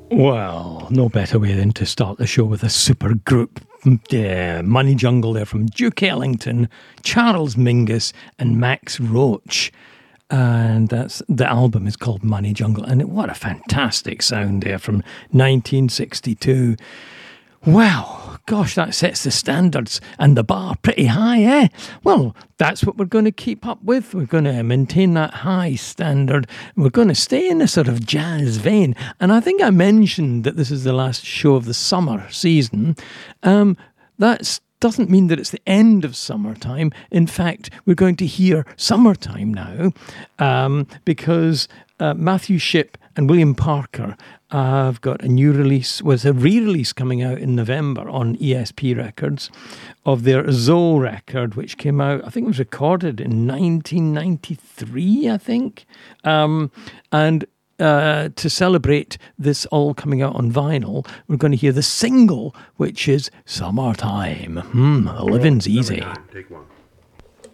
Well, no better way than to start the show with a super group. Money Jungle there from Duke Ellington, Charles Mingus, and Max Roach. And the album is called Money Jungle. And what a fantastic sound there from 1962. Wow, gosh, that sets the standards and the bar pretty high, eh? Well, that's what we're going to keep up with. We're going to maintain that high standard. We're going to stay in a sort of jazz vein. And I think I mentioned that this is the last show of the summer season. That doesn't mean that it's the end of summertime. In fact, we're going to hear summertime now because Matthew Shipp and William Parker have got a new release, a re-release coming out in November on ESP Records of their Zoe record, which came out, I think it was recorded in 1993, I think. And to celebrate this all coming out on vinyl, we're going to hear the single, which is Summertime. The living's easy. Take one.